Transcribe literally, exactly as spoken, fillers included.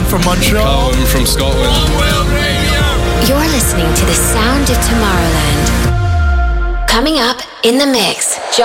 from Montreal. Colin from Scotland. You're listening to the sound of Tomorrowland. Coming up in the mix,